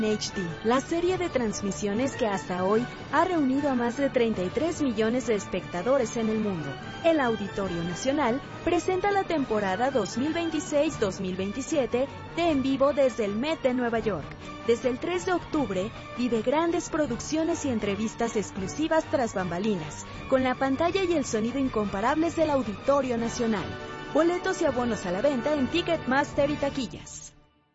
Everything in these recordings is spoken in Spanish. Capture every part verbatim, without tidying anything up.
H D, la serie de transmisiones que hasta hoy ha reunido a más de treinta y tres millones de espectadores en el mundo. El Auditorio Nacional presenta la temporada dos mil veintiséis dos mil veintisiete de En Vivo desde el Met de Nueva York. Desde el tres de octubre, vive grandes producciones y entrevistas exclusivas tras bambalinas, con la pantalla y el sonido incomparables del Auditorio Nacional. Boletos y abonos a la venta en Ticketmaster y taquillas.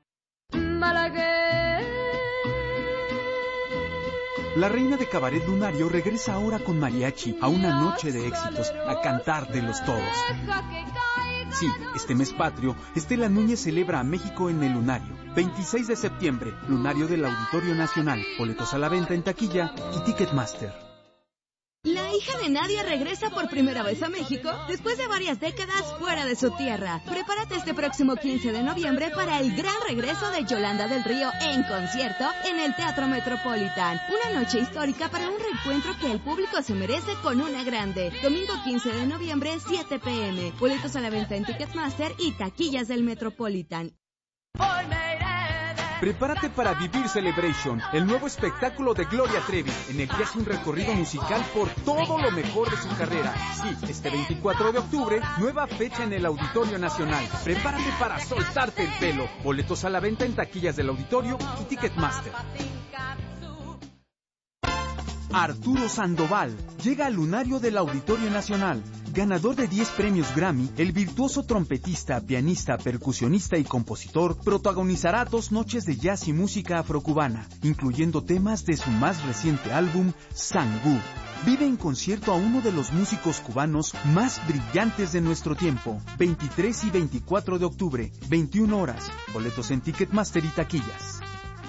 La reina de cabaret lunario regresa ahora con mariachi a una noche de éxitos, a cantar de los todos. Sí, este mes patrio, Estela Núñez celebra a México en el Lunario. veintiséis de septiembre, Lunario del Auditorio Nacional. Boletos a la venta en taquilla y Ticketmaster. La hija de Nadia regresa por primera vez a México después de varias décadas fuera de su tierra. Prepárate este próximo quince de noviembre para el gran regreso de Yolanda del Río en concierto en el Teatro Metropolitan. Una noche histórica para un reencuentro que el público se merece con una grande. Domingo quince de noviembre, siete pe eme. Boletos a la venta en Ticketmaster y taquillas del Metropolitan. Prepárate para vivir Celebration, el nuevo espectáculo de Gloria Trevi, en el que hace un recorrido musical por todo lo mejor de su carrera. Sí, este veinticuatro de octubre, nueva fecha en el Auditorio Nacional. Prepárate para soltarte el pelo. Boletos a la venta en taquillas del Auditorio y Ticketmaster. Arturo Sandoval llega al Lunario del Auditorio Nacional. Ganador de diez premios Grammy, el virtuoso trompetista, pianista, percusionista y compositor protagonizará dos noches de jazz y música afrocubana, incluyendo temas de su más reciente álbum, Sangú. Vive en concierto a uno de los músicos cubanos más brillantes de nuestro tiempo. veintitrés y veinticuatro de octubre, veintiuna horas. Boletos en Ticketmaster y taquillas.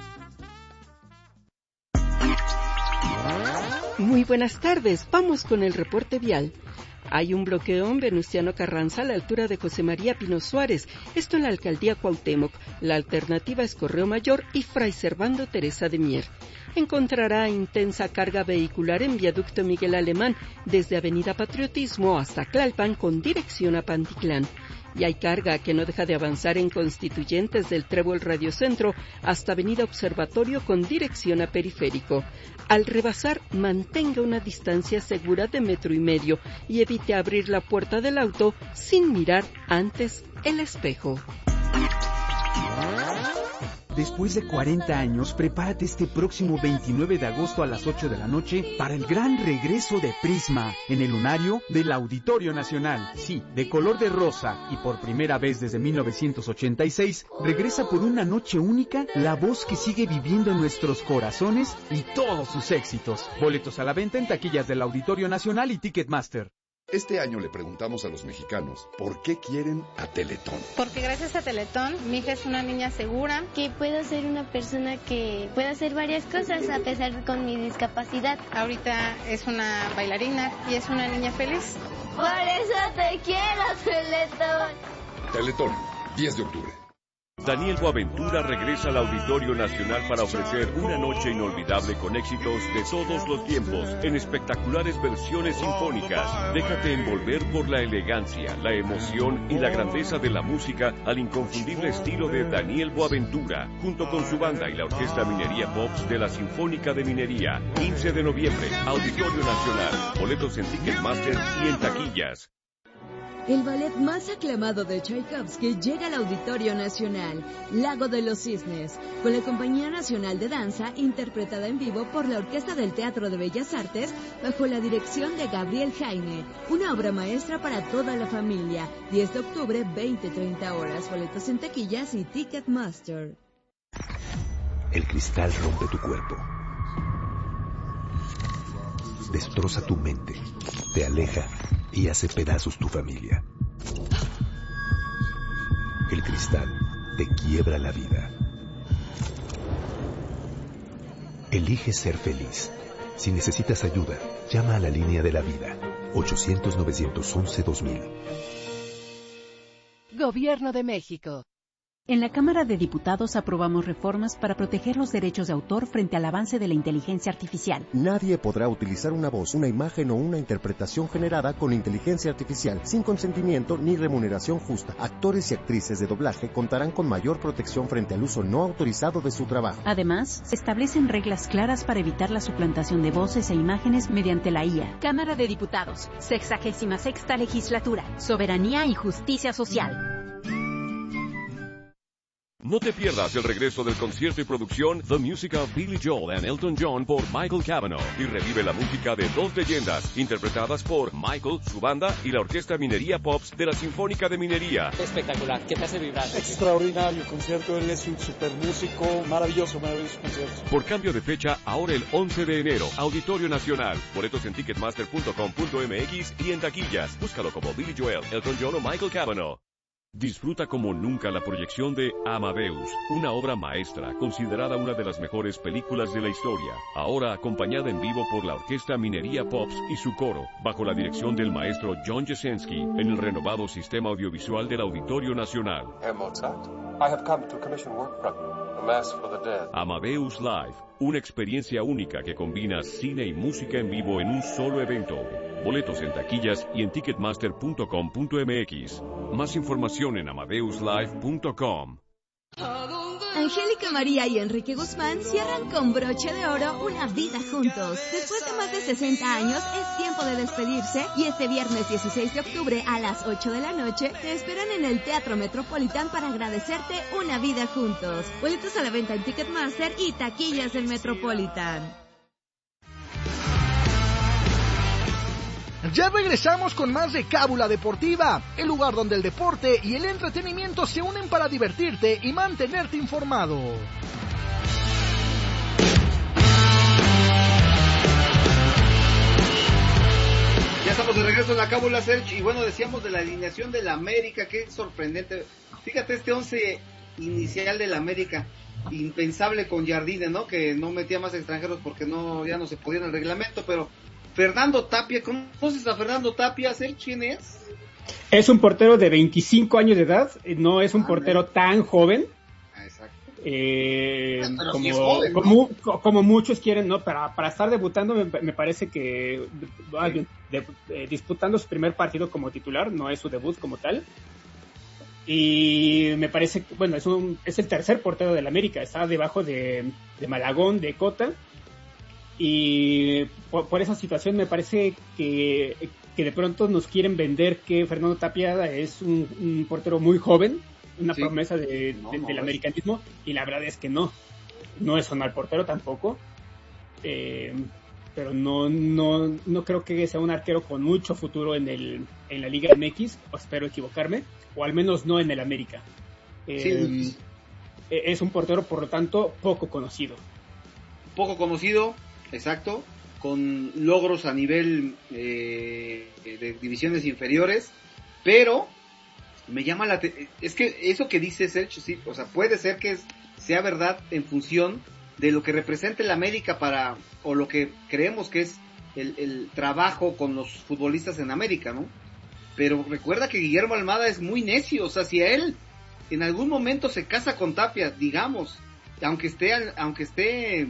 Muy buenas tardes, vamos con el reporte vial. Hay un bloqueo en Venustiano Carranza a la altura de José María Pino Suárez, esto en la alcaldía Cuauhtémoc. La alternativa es Correo Mayor y Fray Servando Teresa de Mier. Encontrará intensa carga vehicular en viaducto Miguel Alemán, desde Avenida Patriotismo hasta Tlalpan con dirección a Pantitlán. Y hay carga que no deja de avanzar en Constituyentes del Trébol Radiocentro hasta Avenida Observatorio con dirección a Periférico. Al rebasar, mantenga una distancia segura de metro y medio y evite abrir la puerta del auto sin mirar antes el espejo. Después de cuarenta años, prepárate este próximo veintinueve de agosto a las ocho de la noche para el gran regreso de Prisma en el Lunario del Auditorio Nacional. Sí, de color de rosa y por primera vez desde mil novecientos ochenta y seis, regresa por una noche única la voz que sigue viviendo en nuestros corazones y todos sus éxitos. Boletos a la venta en taquillas del Auditorio Nacional y Ticketmaster. Este año le preguntamos a los mexicanos por qué quieren a Teletón. Porque gracias a Teletón, mi hija es una niña segura. Que puedo ser una persona que puede hacer varias cosas a pesar de con mi discapacidad. Ahorita es una bailarina y es una niña feliz. Por eso te quiero, Teletón. Teletón, diez de octubre. Daniel Boaventura regresa al Auditorio Nacional para ofrecer una noche inolvidable con éxitos de todos los tiempos, en espectaculares versiones sinfónicas. Déjate envolver por la elegancia, la emoción y la grandeza de la música al inconfundible estilo de Daniel Boaventura, junto con su banda y la Orquesta Minería Pops de la Sinfónica de Minería. quince de noviembre, Auditorio Nacional. Boletos en Ticketmaster y en taquillas. El ballet más aclamado de Tchaikovsky llega al Auditorio Nacional, Lago de los Cisnes, con la Compañía Nacional de Danza, interpretada en vivo por la Orquesta del Teatro de Bellas Artes, bajo la dirección de Gabriel Jaime. Una obra maestra para toda la familia. diez de octubre, veinte treinta horas. Boletos en taquillas y Ticketmaster. El cristal rompe tu cuerpo. Destroza tu mente, te aleja y hace pedazos tu familia. El cristal te quiebra la vida. Elige ser feliz. Si necesitas ayuda, llama a la línea de la vida. ochocientos, novecientos once, dos mil. Gobierno de México. En la Cámara de Diputados aprobamos reformas para proteger los derechos de autor frente al avance de la inteligencia artificial. Nadie podrá utilizar una voz, una imagen o una interpretación generada con inteligencia artificial sin consentimiento ni remuneración justa. Actores y actrices de doblaje contarán con mayor protección frente al uso no autorizado de su trabajo. Además, se establecen reglas claras para evitar la suplantación de voces e imágenes mediante la I A. Cámara de Diputados, sexagésima sexta legislatura, soberanía y justicia social. No te pierdas el regreso del concierto y producción The Music of Billy Joel and Elton John por Michael Cavanaugh y revive la música de dos leyendas interpretadas por Michael, su banda y la Orquesta Minería Pops de la Sinfónica de Minería. Espectacular, ¿qué te hace vibrar? Extraordinario concierto, él es un super músico, maravilloso, maravilloso concierto. Por cambio de fecha, ahora el once de enero, Auditorio Nacional. Boletos en ticketmaster punto com punto m x y en taquillas. Búscalo como Billy Joel, Elton John o Michael Cavanaugh. Disfruta como nunca la proyección de Amadeus, una obra maestra considerada una de las mejores películas de la historia, ahora acompañada en vivo por la Orquesta Minería Pops y su coro, bajo la dirección del maestro John Jasinski, en el renovado sistema audiovisual del Auditorio Nacional. Herr Mozart, I have come to commission work from you, a mass for the dead. Amadeus Live, una experiencia única que combina cine y música en vivo en un solo evento. Boletos en taquillas y en ticketmaster punto com punto m x. Más información en amadeus live punto com. Angélica María y Enrique Guzmán cierran con broche de oro una vida juntos. Después de más de sesenta años, es tiempo de despedirse y este viernes dieciséis de octubre a las ocho de la noche te esperan en el Teatro Metropolitan para agradecerte una vida juntos. Boletos a la venta en Ticketmaster y taquillas del Metropolitan. Ya regresamos con más de Cábula Deportiva, el lugar donde el deporte y el entretenimiento se unen para divertirte y mantenerte informado. Ya estamos de regreso en la Cábula, Sergio, y bueno, decíamos de la alineación del América, qué sorprendente. Fíjate este once inicial del América, impensable con Jardine, ¿no? Que no metía más extranjeros porque no ya no se podía en el reglamento, pero Fernando Tapia, ¿conoces a Fernando Tapia? ¿Sabes quién es? Es un portero de veinticinco años de edad, no es un ah, portero no. tan joven. Ah, exacto. Eh, pero como, sí es joven, ¿no? como, como muchos quieren, ¿no? Para, para estar debutando me, me parece que de, de, de, disputando su primer partido como titular, no es su debut como tal. Y me parece que, bueno, es, un, es el tercer portero del América, está debajo de, de Malagón, de Cota. Y por, por esa situación me parece que, que de pronto nos quieren vender que Fernando Tapia es un, un portero muy joven, una sí. promesa de, no, de, no, del americanismo, y la verdad es que no, no es un mal portero tampoco, eh, pero no, no, no creo que sea un arquero con mucho futuro en el, en la Liga M X, o espero equivocarme, o al menos no en el América. Eh, sí. Es un portero, por lo tanto, poco conocido. Poco conocido. Exacto, con logros a nivel eh, de divisiones inferiores, pero me llama la te- es que eso que dice Sergio, sí, o sea, puede ser que es, sea verdad en función de lo que representa el América para, o lo que creemos que es el, el trabajo con los futbolistas en América, ¿no? Pero recuerda que Guillermo Almada es muy necio, o sea, si a él en algún momento se casa con Tapia, digamos, aunque esté, aunque esté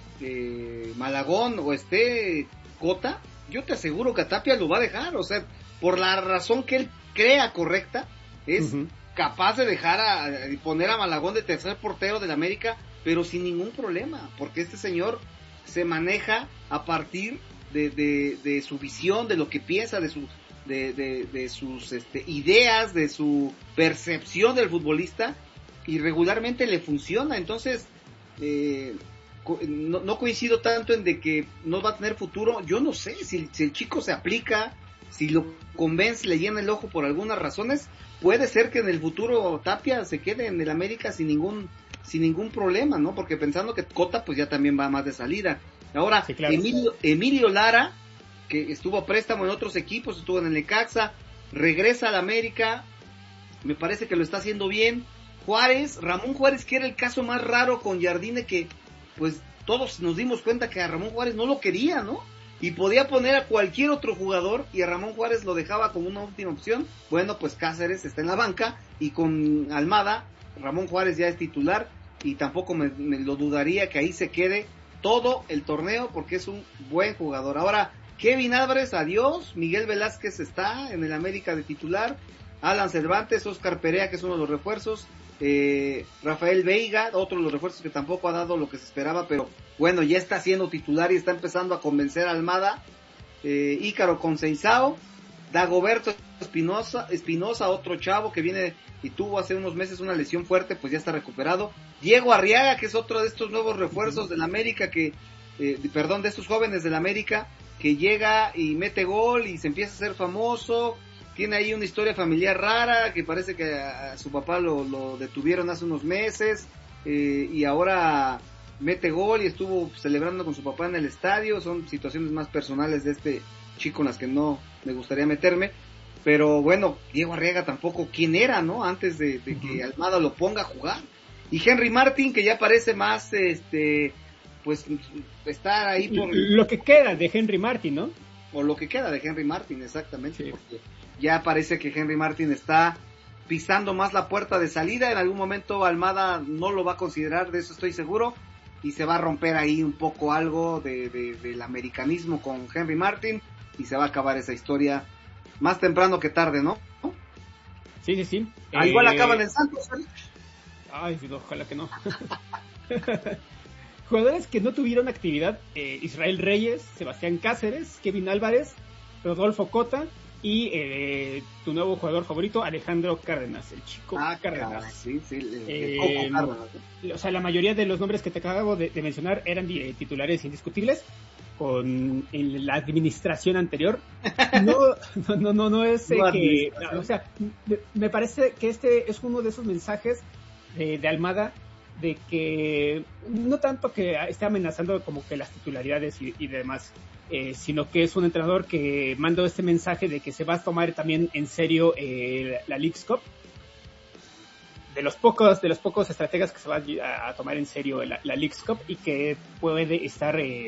Eh, Malagón o esté Cota, yo te aseguro que a Tapia lo va a dejar, o sea, por la razón que él crea correcta, es uh-huh. capaz de dejar a, a poner a Malagón de tercer portero del América, pero sin ningún problema, porque este señor se maneja a partir de, de, de su visión, de lo que piensa, de su de, de, de sus este, ideas, de su percepción del futbolista, y regularmente le funciona. Entonces eh, No, no coincido tanto en de que no va a tener futuro. Yo no sé si, si el chico se aplica, si lo convence, le llena el ojo por algunas razones, puede ser que en el futuro Tapia se quede en el América sin ningún sin ningún problema, ¿no? Porque pensando que Cota pues ya también va más de salida. Ahora, sí, claro. Emilio, Emilio Lara, que estuvo a préstamo en otros equipos, estuvo en el Necaxa, regresa al América, me parece que lo está haciendo bien. Juárez, Ramón Juárez, que era el caso más raro con Jardine, que pues todos nos dimos cuenta que a Ramón Juárez no lo quería, ¿no? Y podía poner a cualquier otro jugador y a Ramón Juárez lo dejaba como una última opción. Bueno, pues Cáceres está en la banca y con Almada Ramón Juárez ya es titular y tampoco me, me lo dudaría que ahí se quede todo el torneo porque es un buen jugador. Ahora, Kevin Álvarez, adiós. Miguel Velázquez está en el América de titular. Alan Cervantes, Oscar Perea, que es uno de los refuerzos. Eh, Rafael Veiga, otro de los refuerzos que tampoco ha dado lo que se esperaba, pero bueno, ya está siendo titular y está empezando a convencer a Almada. Eh, Ícaro Conceizao, Dagoberto Espinosa, Espinosa, otro chavo que viene y tuvo hace unos meses una lesión fuerte, pues ya está recuperado. Diego Arriaga, que es otro de estos nuevos refuerzos del América, que, eh, perdón, de estos jóvenes del América, que llega y mete gol y se empieza a hacer famoso. Tiene ahí una historia familiar rara, que parece que a, a su papá lo, lo detuvieron hace unos meses, eh, y ahora mete gol y estuvo celebrando con su papá en el estadio. Son situaciones más personales de este chico en las que no me gustaría meterme, pero bueno, Diego Arriaga tampoco, ¿quién era, no? Antes de, de que Almada lo ponga a jugar. Y Henry Martin, que ya parece más, este, pues, estar ahí por... Lo que queda de Henry Martin, ¿no? O lo que queda de Henry Martin, exactamente, sí. Porque ya parece que Henry Martin está pisando más la puerta de salida. En algún momento Almada no lo va a considerar, de eso estoy seguro, y se va a romper ahí un poco algo de, de, del americanismo con Henry Martin, y se va a acabar esa historia más temprano que tarde, ¿no? Sí, sí, sí. Ah, eh... igual acaban en Santos, ¿sí? Ay, ojalá que no. Jugadores que no tuvieron actividad: eh, Israel Reyes, Sebastián Cáceres, Kevin Álvarez, Rodolfo Cota y eh, tu nuevo jugador favorito, Alejandro Cárdenas, el chico ah, Cárdenas. Sí, sí, el, eh, el Cárdenas. O sea, la mayoría de los nombres que te acabo de, de mencionar eran eh, titulares indiscutibles con en la administración anterior. No, no, no, no, no es eh, no que, no, o sea, me, me parece que este es uno de esos mensajes de, de Almada, de que no tanto que esté amenazando como que las titularidades y, y demás, eh, sino que es un entrenador que mandó este mensaje de que se va a tomar también en serio eh, la Leagues Cup, de los pocos de los pocos estrategas que se va a, a tomar en serio la, la Leagues Cup, y que puede estar eh,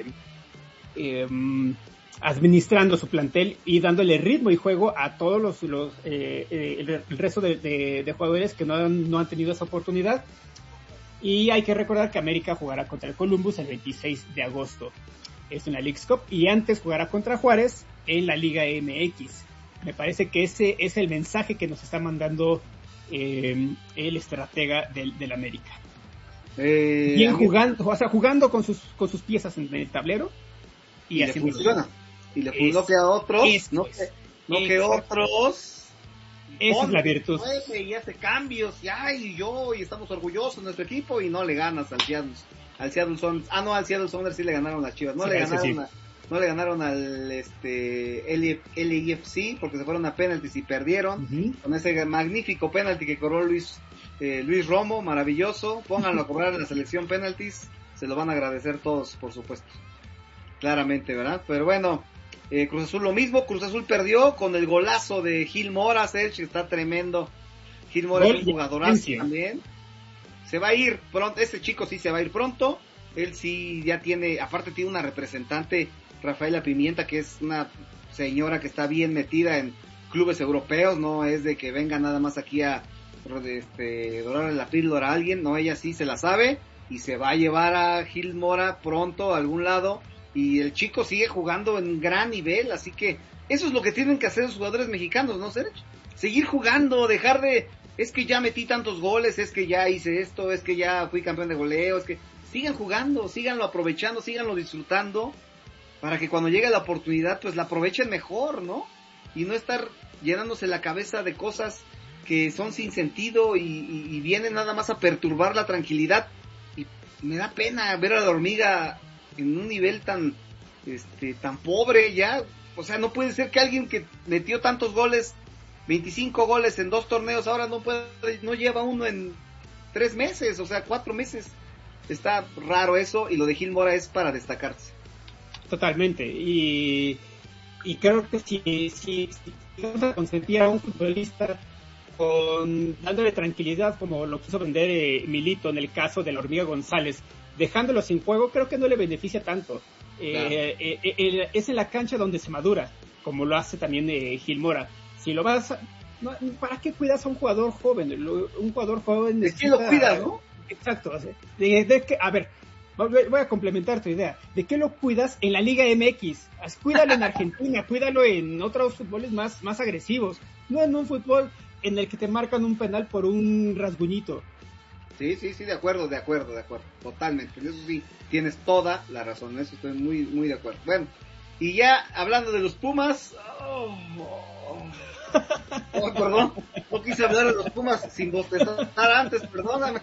eh, administrando su plantel y dándole ritmo y juego a todos los, los eh, eh, el, el resto de, de, de jugadores que no han, no han tenido esa oportunidad. Y hay que recordar que América jugará contra el Columbus el veintiséis de agosto. Es una Leagues Cup, y antes jugará contra Juárez en la Liga M X. Me parece que ese es el mensaje que nos está mandando eh, el estratega del, del América. Eh, Bien jugando, o sea, jugando con sus con sus piezas en el tablero y, y le funciona. Y le funcionó que a otros, es, no que, no que otros. Esa es la virtud. Y hace cambios, y ay, yo, y estamos orgullosos de nuestro equipo, y no le ganas al Seattle, al Seattle Sounders. Ah, no, al Seattle Sounders sí le ganaron las Chivas. No sí, le ganaron sí. a, no le ganaron al este L A F C porque se fueron a penaltis y perdieron. Uh-huh. Con ese magnífico penalti que cobró Luis eh, Luis Romo, maravilloso. Pónganlo a cobrar en la selección penaltis, se lo van a agradecer todos, por supuesto. Claramente, ¿verdad? Pero bueno, Eh, Cruz Azul lo mismo. Cruz Azul perdió con el golazo de Gil Mora, Sergio, está tremendo. Gil Mora es un jugadorazo también. Se va a ir pronto, este chico sí se va a ir pronto. Él sí ya tiene, aparte tiene una representante, Rafaela Pimienta, que es una señora que está bien metida en clubes europeos, no es de que venga nada más aquí a este, dorarle la píldora a alguien, no, ella sí se la sabe y se va a llevar a Gil Mora pronto a algún lado. Y el chico sigue jugando en gran nivel, así que eso es lo que tienen que hacer los jugadores mexicanos, ¿no, Sergio? Seguir jugando, dejar de, es que ya metí tantos goles, es que ya hice esto, es que ya fui campeón de goleo, es que sigan jugando, síganlo aprovechando, síganlo disfrutando, para que cuando llegue la oportunidad, pues la aprovechen mejor, ¿no? Y no estar llenándose la cabeza de cosas que son sin sentido y, y, y vienen nada más a perturbar la tranquilidad. Y me da pena ver a la hormiga en un nivel tan este tan pobre ya, o sea, no puede ser que alguien que metió tantos goles, veinticinco goles en dos torneos, ahora no puede, no lleva uno en tres meses, o sea, cuatro meses. Está raro eso, y lo de Gil Mora es para destacarse. Totalmente, y y creo que si si, si vamos a consentir a un futbolista con dándole tranquilidad como lo quiso vender eh, Milito en el caso de la Hormiga González, dejándolo sin juego, creo que no le beneficia tanto. Claro. Eh, eh, eh, es en la cancha donde se madura, como lo hace también eh, Gil Mora. Si lo vas no, ¿para qué cuidas a un jugador joven? Un jugador joven necesita... ¿De qué lo cuidas, no? Exacto. O sea, de, de que, a ver, voy a complementar tu idea. ¿De qué lo cuidas en la Liga M X? Cuídalo en Argentina, cuídalo en otros fútboles más, más agresivos. No en un fútbol en el que te marcan un penal por un rasguñito. Sí, sí, sí, de acuerdo, de acuerdo, de acuerdo. Totalmente. Eso sí, tienes toda la razón. En eso estoy muy, muy de acuerdo. Bueno, y ya hablando de los Pumas... Oh, oh, oh, perdón, no quise hablar de los Pumas sin bostezar antes, perdóname.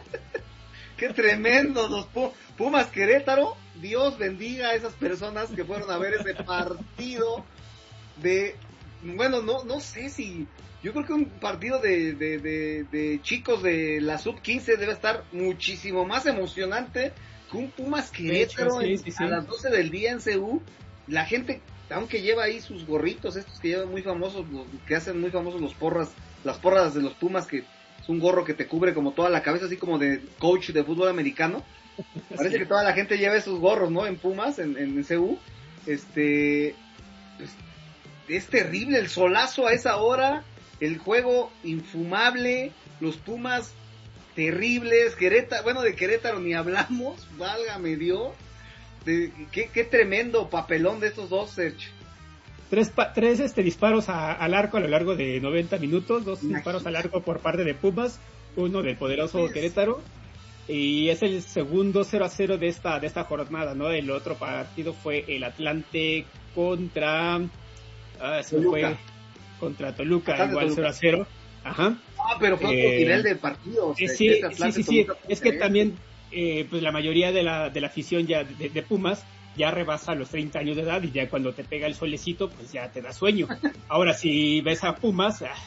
Qué tremendo los Pumas Querétaro. Dios bendiga a esas personas que fueron a ver ese partido de... Bueno, no no sé si... Yo creo que un partido de, de, de, de chicos de la sub quince debe estar muchísimo más emocionante que un Pumas Querétaro sí, sí, sí. a las doce del día en C U. La gente, aunque lleva ahí sus gorritos, estos que llevan muy famosos, que hacen muy famosos los porras, las porras de los Pumas, que es un gorro que te cubre como toda la cabeza, así como de coach de fútbol americano. Parece sí. que toda la gente lleva esos gorros, ¿no? En Pumas, en, en C U. Este, pues, es terrible el solazo a esa hora, el juego infumable, los Pumas terribles, Querétaro, bueno, de Querétaro ni hablamos, válgame Dios. De, qué, qué tremendo papelón de estos dos, Sergio. Tres, pa- tres este, disparos a, al arco a lo largo de noventa minutos, dos Imagínate. disparos al arco por parte de Pumas, uno del poderoso pues. Querétaro, y es el segundo cero a cero de esta, de esta jornada, ¿no? El otro partido fue el Atlante contra, ah, se fue contra Toluca, Atlante igual Toluca. cero a cero. Ajá. Ah, pero fue otro eh, nivel de partido. Eh, sí, este sí, sí, sí, es que también, eh, pues la mayoría de la, de la afición ya de, de Pumas ya rebasa los treinta años de edad y ya cuando te pega el solecito, pues ya te da sueño. Ahora, si ves a Pumas, ah,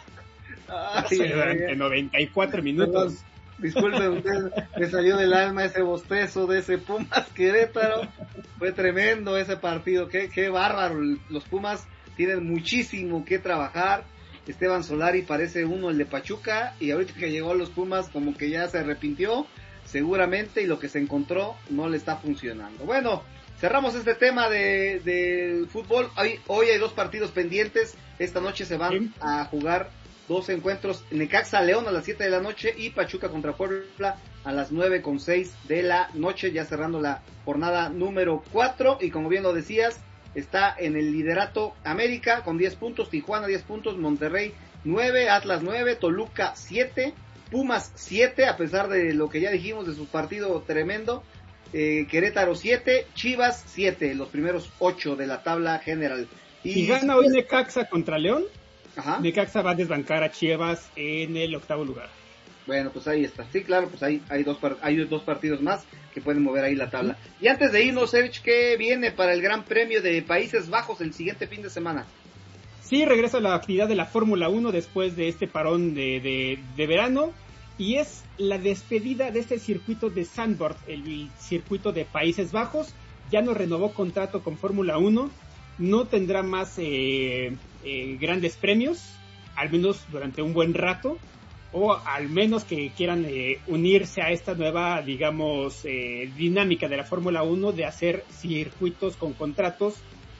ah, sí, durante noventa y cuatro minutos. Disculpe, usted me salió del alma ese bostezo de ese Pumas Querétaro. Fue tremendo ese partido, qué, qué bárbaro. Los Pumas tienen muchísimo que trabajar. Esteban Solari parece uno el de Pachuca y ahorita que llegó a los Pumas como que ya se arrepintió seguramente y lo que se encontró no le está funcionando. Bueno, cerramos este tema de, de fútbol. Hoy, hoy hay dos partidos pendientes. Esta noche se van ¿Sí? a jugar dos encuentros. Necaxa León a las siete de la noche y Pachuca contra Puebla a las nueve con seis de la noche, ya cerrando la jornada número cuatro. Y como bien lo decías, está en el liderato América con diez puntos, Tijuana diez puntos, Monterrey nueve, Atlas nueve, Toluca siete, Pumas siete, a pesar de lo que ya dijimos de su partido tremendo, eh, Querétaro siete, Chivas siete, los primeros ocho de la tabla general. Y si gana hoy Necaxa contra León, Ajá. Necaxa va a desbancar a Chivas en el octavo lugar. Bueno, pues ahí está. Sí, claro, pues ahí hay dos hay dos partidos más que pueden mover ahí la tabla. Y antes de irnos, Serge, ¿qué viene para el Gran Premio de Países Bajos el siguiente fin de semana? Sí, regresa la actividad de la Fórmula uno después de este parón de, de, de verano. Y es la despedida de este circuito de Zandvoort, el circuito de Países Bajos. Ya no renovó contrato con Fórmula uno. No tendrá más eh, eh, grandes premios, al menos durante un buen rato. O al menos que quieran eh, unirse a esta nueva, digamos, eh, dinámica de la Fórmula uno de hacer circuitos con contratos,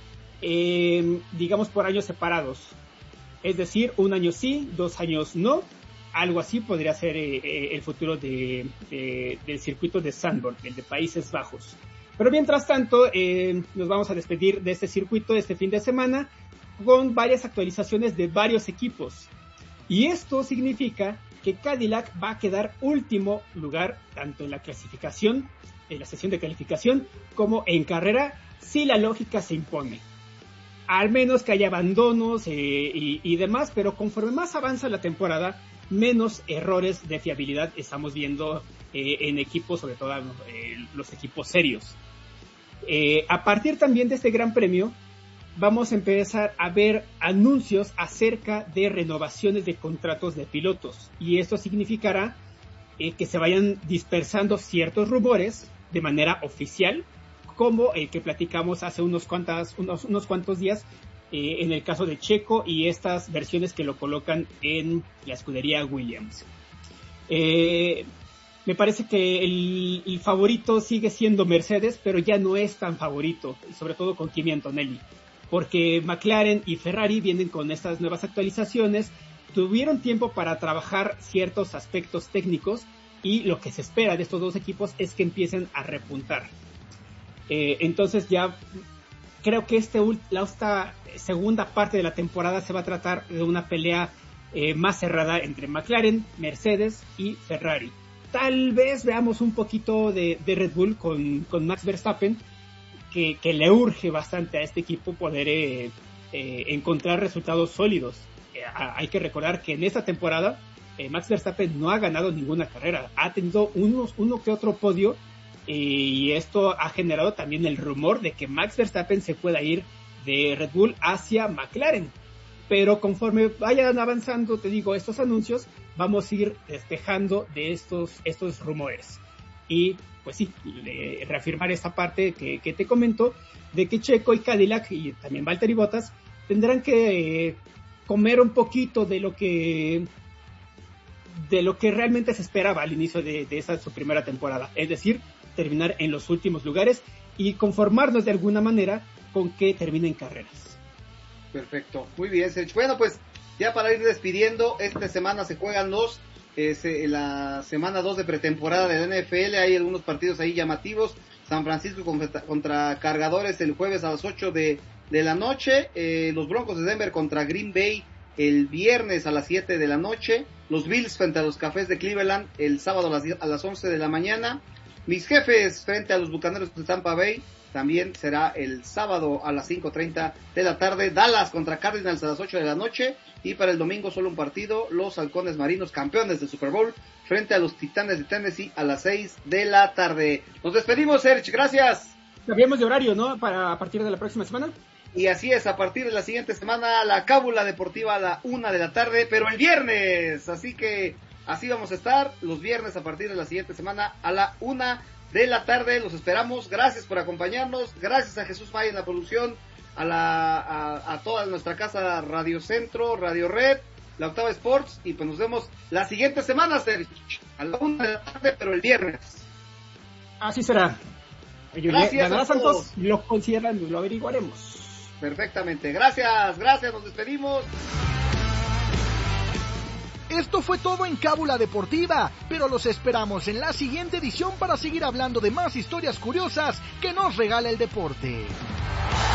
eh, digamos, por años separados. Es decir, un año sí, dos años no. Algo así podría ser eh, eh, el futuro de, de, del circuito de Zandvoort, el de Países Bajos. Pero mientras tanto, eh, nos vamos a despedir de este circuito este fin de semana con varias actualizaciones de varios equipos. Y esto significa que Cadillac va a quedar último lugar tanto en la clasificación, en la sesión de calificación, como en carrera, si la lógica se impone. Al menos que haya abandonos eh, y, y demás, pero conforme más avanza la temporada, menos errores de fiabilidad estamos viendo eh, en equipos, sobre todo eh, los equipos serios. Eh, a partir también de este Gran Premio, vamos a empezar a ver anuncios acerca de renovaciones de contratos de pilotos. Y esto significará eh, que se vayan dispersando ciertos rumores de manera oficial, como el que platicamos hace unos, cuantas, unos, unos cuantos días eh, en el caso de Checo y estas versiones que lo colocan en la escudería Williams. Eh, me parece que el, el favorito sigue siendo Mercedes, pero ya no es tan favorito, sobre todo con Kimi Antonelli. porque McLaren y Ferrari vienen con estas nuevas actualizaciones, tuvieron tiempo para trabajar ciertos aspectos técnicos y lo que se espera de estos dos equipos es que empiecen a repuntar. Eh, entonces ya creo que este, la esta segunda parte de la temporada se va a tratar de una pelea eh, más cerrada entre McLaren, Mercedes y Ferrari. Tal vez veamos un poquito de, de Red Bull con, con Max Verstappen, que, que le urge bastante a este equipo poder eh, eh, encontrar resultados sólidos. Eh, hay que recordar que en esta temporada eh, Max Verstappen no ha ganado ninguna carrera, ha tenido unos, uno que otro podio, eh, y esto ha generado también el rumor de que Max Verstappen se pueda ir de Red Bull hacia McLaren. Pero conforme vayan avanzando, te digo, estos anuncios, vamos a ir despejando de estos, estos rumores. Y pues sí, le, reafirmar esta parte que, que te comento, de que Checo y Cadillac y también Valtteri Bottas tendrán que eh, comer un poquito de lo que de lo que realmente se esperaba al inicio de, de esa su primera temporada, es decir, terminar en los últimos lugares y conformarnos de alguna manera con que terminen carreras. Perfecto, muy bien, Sergio. Bueno, pues ya para ir despidiendo, esta semana se juegan los eh, se, la semana dos de pretemporada de la N F L. Hay algunos partidos ahí llamativos. San Francisco contra, contra Cargadores el jueves a las ocho de, de la noche, eh, los Broncos de Denver contra Green Bay el viernes a las siete de la noche, los Bills frente a los Cafés de Cleveland el sábado a las, a las once de la mañana, mis Jefes frente a los Bucaneros de Tampa Bay también será el sábado a las cinco treinta de la tarde, Dallas contra Cardinals a las ocho de la noche, y para el domingo solo un partido, los Halcones Marinos, campeones del Super Bowl, frente a los Titanes de Tennessee a las seis de la tarde. Nos despedimos, Serge, gracias. Cambiamos de horario, ¿no? Para a partir de la próxima semana. Y así es, a partir de la siguiente semana, la cábula deportiva a la una de la tarde, pero el viernes, así que así vamos a estar, los viernes a partir de la siguiente semana a la una de la tarde, los esperamos. Gracias por acompañarnos, gracias a Jesús Maya en la producción, a la a, a toda nuestra casa Radio Centro, Radio Red, la Octava Sports, y pues nos vemos la siguiente semana, Sergio, a la una de la tarde, pero el viernes. Así será. Gracias a Santos, lo consideran, lo averiguaremos. Perfectamente, gracias, gracias, nos despedimos. Esto fue todo en Cábula Deportiva, pero los esperamos en la siguiente edición para seguir hablando de más historias curiosas que nos regala el deporte.